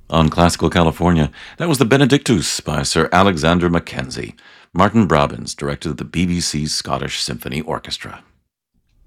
On Classical California, that was the Benedictus by Sir Alexander Mackenzie. Martin Brabants directed the BBC's Scottish Symphony Orchestra.